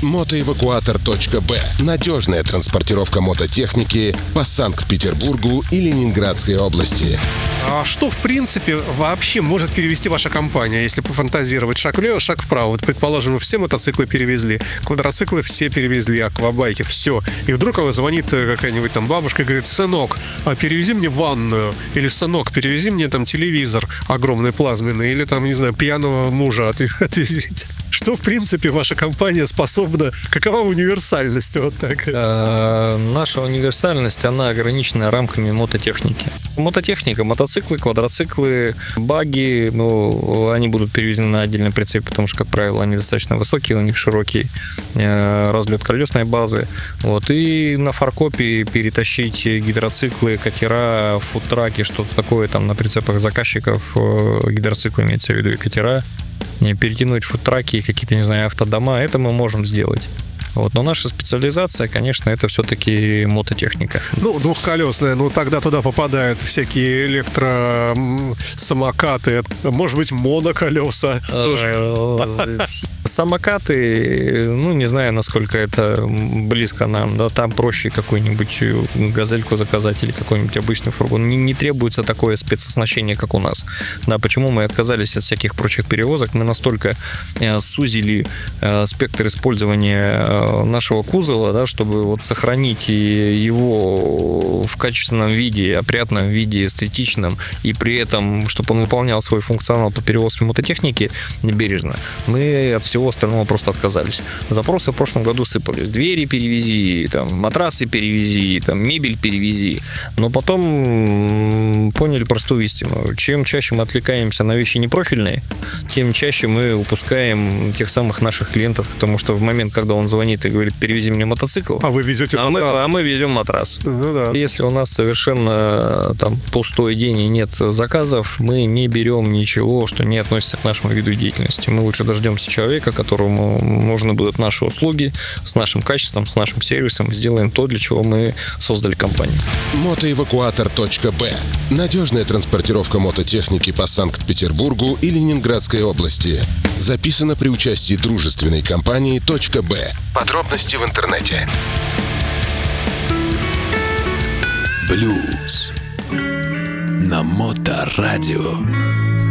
Мотоэвакуатор.б. Надежная транспортировка мототехники по Санкт-Петербургу и Ленинградской области. А что, в принципе, вообще может перевести ваша компания, если пофантазировать? Шаг влево, шаг вправо. Вот, предположим, все мотоциклы перевезли, квадроциклы все перевезли, аквабайки, все. И вдруг она звонит какая-нибудь там бабушка и говорит: сынок, перевези мне ванную. Или сынок, перевези мне там телевизор огромный плазменный. Или там, не знаю, пьяного мужа отвезите. Что, в принципе, ваша компания способна? Какова универсальность? Вот так. Наша универсальность, она ограничена рамками мототехники. Мототехника, мотоциклы, квадроциклы, баги, они будут перевезены на отдельный прицеп, потому что, как правило, они достаточно высокие, у них широкий разлет колесной базы. Вот. И на фаркопе перетащить гидроциклы, катера, фудтраки, что-то такое там на прицепах заказчиков, гидроциклы имеется в виду и катера, перетянуть фудтраки, какие-то, не знаю, автодома, это мы можем сделать. Вот. Но наша специализация, конечно, это все-таки мототехника. Двухколесная, тогда туда попадают всякие электросамокаты, может быть, моноколеса. Самокаты, не знаю, насколько это близко нам, да, там проще какую-нибудь газельку заказать или какой-нибудь обычный фургон. Не требуется такое спецоснащение, как у нас. Да, почему мы отказались от всяких прочих перевозок? Мы настолько сузили спектр использования нашего кузова, да, чтобы сохранить его в качественном виде, опрятном виде, эстетичном, и при этом, чтобы он выполнял свой функционал по перевозке мототехники бережно. Мы от всего остального просто отказались. Запросы в прошлом году сыпались. Двери перевези, матрасы перевези, мебель перевези. Но потом поняли простую истину. Чем чаще мы отвлекаемся на вещи непрофильные, тем чаще мы упускаем тех самых наших клиентов, потому что в момент, когда он звонит и говорит: перевези мне мотоцикл, а вы везете мы везем матрас. Да. Если у нас совершенно пустой день и нет заказов, мы не берем ничего, что не относится к нашему виду деятельности. Мы лучше дождемся человека, которому нужны будут наши услуги, с нашим качеством, с нашим сервисом, сделаем то, для чего мы создали компанию. Мотоэвакуатор.б. Надежная транспортировка мототехники по Санкт-Петербургу и Ленинградской области. Записано при участии дружественной компании .б. Подробности в интернете. Блюз на Моторадио.